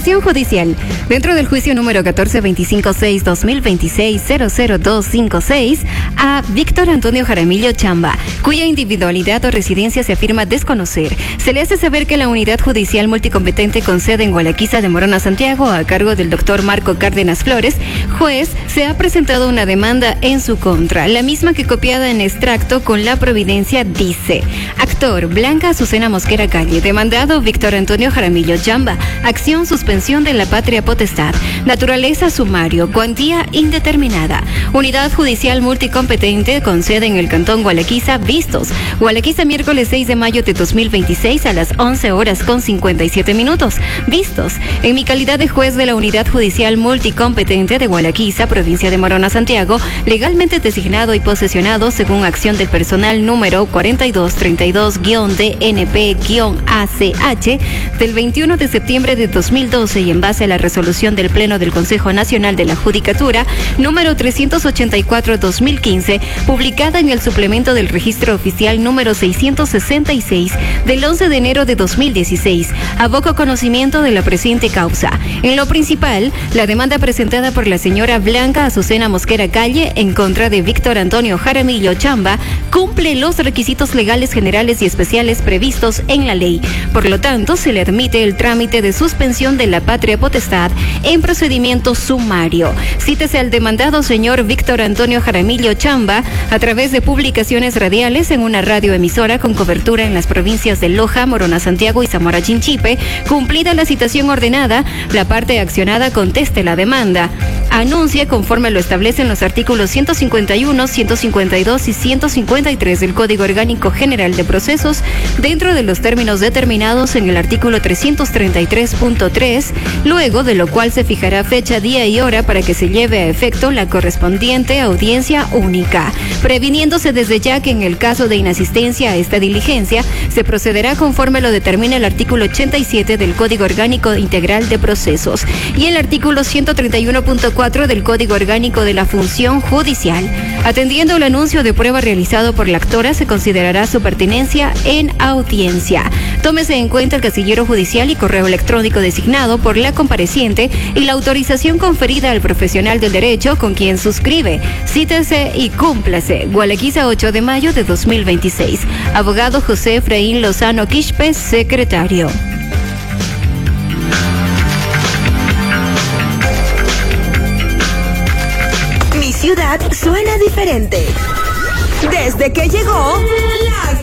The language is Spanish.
Información judicial. Dentro del juicio número 14256-2026-00256 a Víctor Antonio Jaramillo Chamba, cuya individualidad o residencia se afirma desconocer, se le hace saber que la unidad judicial multicompetente con sede en Gualaquiza de Morona, Santiago, a cargo del doctor Marco Cárdenas Flores, juez, se ha presentado una demanda en su contra, la misma que copiada en extracto con la providencia dice: actor Blanca Azucena Mosquera Calle, demandado Víctor Antonio Jaramillo Chamba, acción suspensión de la patria potestad, naturaleza sumario, cuantía indeterminada, unidad judicial multicompetente con sede en el cantón Gualaquiza, vistos, Gualaquiza, miércoles 6 de mayo de 2026 a las 11:57, vistos, en mi calidad de juez de la unidad judicial multicompetente de Gualaquiza, provincia de Morona, Santiago, legalmente designado y posesionado según acción del personal número 4232-DNP-ACH del 21 de septiembre de 2012 y en base a la resolución del Pleno del Consejo Nacional de la Judicatura número 384-2015, publicada en el suplemento del registro oficial número 666 del 11 de enero de 2016, aboco conocimiento de la presente causa. En lo principal, la demanda presentada por la señora Blanca Azucena Mosquera Calle en contra de Víctor Antonio Jaramillo Chamba cumple los requisitos legales generales y especiales previstos en la ley. Por lo tanto, se le admite el trámite de suspensión de la patria potestad en procedimiento sumario. Cítese al demandado señor Víctor Antonio Jaramillo Chamba a través de publicaciones radiales en una radioemisora con cobertura en las provincias de Loja, Morona, Santiago y Zamora Chinchipe. Cumplida la citación ordenada, la parte accionada conteste la demanda. Anuncia conforme lo establecen los artículos 151, 152 y 153 del Código Orgánico General de Procesos dentro de los términos determinados en el artículo 333.3, luego de lo cual se fijará fecha, día y hora para que se lleve a efecto la correspondiente audiencia única, previniéndose desde ya que en el caso de inasistencia a esta diligencia se procederá conforme lo determina el artículo 87 del Código Orgánico Integral de Procesos y el artículo 131.4 del Código Orgánico de la Función Judicial. Atendiendo el anuncio de prueba realizado por la actora, se considerará su pertinencia en audiencia. Tómese en cuenta el casillero judicial y correo electrónico designado por la compareciente y la autorización conferida al profesional del derecho con quien suscribe. Cítese y cúmplase. Gualaquiza, 8 de mayo de 2026. Abogado José Efraín Lozano Quispe, secretario. Mi ciudad suena diferente. Desde que llegó la